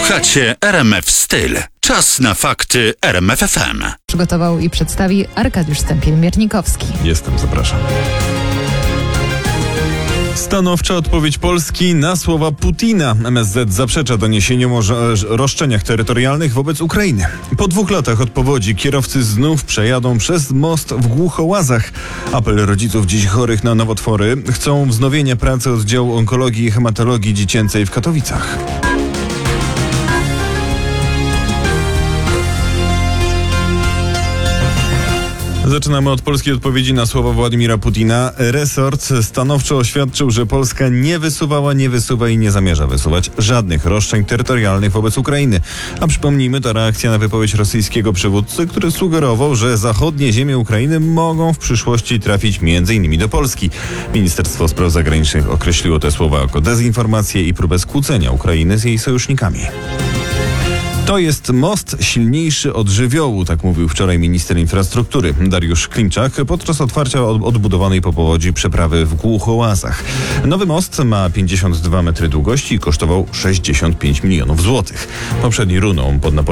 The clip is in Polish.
Słuchacie RMF Styl. Czas na fakty RMF FM. Przygotował i przedstawi Arkadiusz Stępień-Miernikowski. Jestem, zapraszam. Stanowcza odpowiedź Polski na słowa Putina. MSZ zaprzecza doniesieniom o roszczeniach terytorialnych wobec Ukrainy. Po 2 latach od powodzi kierowcy znów przejadą przez most w Głuchołazach. Apel rodziców dziś chorych na nowotwory. Chcą wznowienia pracy oddziału onkologii i hematologii dziecięcej w Katowicach. Zaczynamy od polskiej odpowiedzi na słowa Władimira Putina. Resort stanowczo oświadczył, że Polska nie wysuwała, nie wysuwa i nie zamierza wysuwać żadnych roszczeń terytorialnych wobec Ukrainy. A przypomnijmy, to reakcja na wypowiedź rosyjskiego przywódcy, który sugerował, że zachodnie ziemie Ukrainy mogą w przyszłości trafić m.in. do Polski. Ministerstwo Spraw Zagranicznych określiło te słowa jako dezinformację i próbę skłócenia Ukrainy z jej sojusznikami. To jest most silniejszy od żywiołu, tak mówił wczoraj minister infrastruktury Dariusz Klimczak podczas otwarcia odbudowanej po powodzi przeprawy w Głuchołazach. Nowy most ma 52 metry długości i kosztował 65 milionów złotych. Poprzedni runął pod naporem